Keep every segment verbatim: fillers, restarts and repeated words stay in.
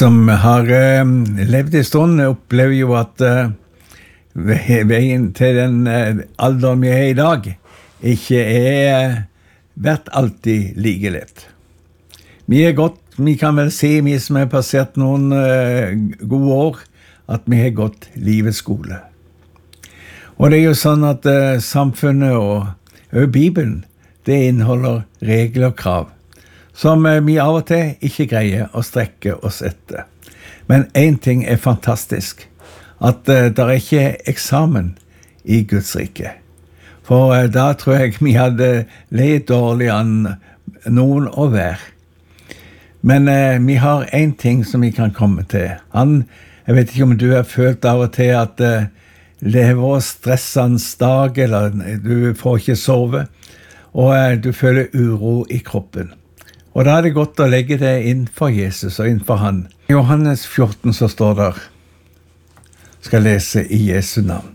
som har uh, levd I stund opplever jo at uh, veien til den uh, alderen vi er I dag ikke er uh, vært alltid like lett. Vi er godt, vi kan vel si, vi som har passert noen uh, gode år, at vi har gått livets skole. Og det er jo sånn at uh, samfunnet og, og Bibelen, det inneholder regler og krav, som uh, vi av og til ikke greier å strekke oss etter. Men en ting er fantastisk, at uh, det er ikke eksamen I Guds rike. For uh, da tror jeg vi hadde leid dårlig an noen å være. Men uh, vi har en ting som vi kan komme til. Han, jeg vet ikke om du har følt av og til at uh, det var stressens dag, eller du får ikke sove, og uh, du føler uro I kroppen. Og da er det godt å legge det inn for Jesus og inn for han. I Johannes fjorten så står der, skal lese I Jesu navn.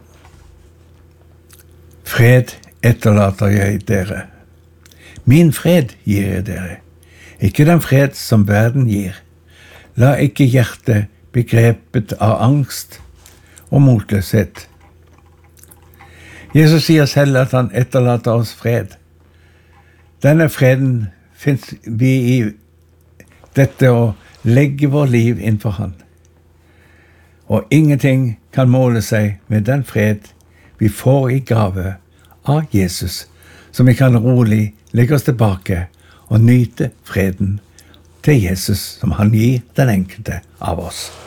Fred etterlater jeg dere. Min fred gir jeg dere. Ikke den fred som verden gir. La ikke hjertet begrepet av angst og motløshet. Jesus sier selv at han etterlater oss fred. Denne freden finnes vi I dette å legge vår liv innenfor han. Og ingenting kan måle seg med den fred vi får I gave av Jesus, så vi kan rolig legge oss tilbake og nyte freden til Jesus som han gir den enkelte av oss.